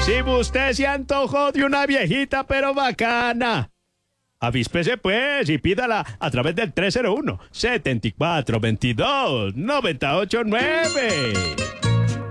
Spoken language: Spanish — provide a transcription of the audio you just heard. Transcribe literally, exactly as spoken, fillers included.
Si usted se antojó de una viejita pero bacana, avíspese pues y pídala a través del tres cero uno, setenta y cuatro veintidós, noventa y ocho nueve.